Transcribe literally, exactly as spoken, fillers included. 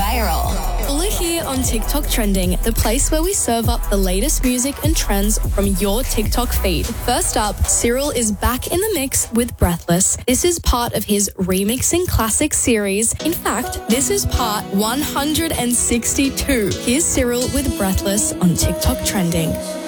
viral. We're here on TikTok Trending, the place where we serve up the latest music and trends from your TikTok feed. First up, Cyril is back in the mix with Breathless. This is part of his Remixing Classics series. In fact, this is part one hundred sixty-two. Here's Cyril with Breathless on TikTok Trending.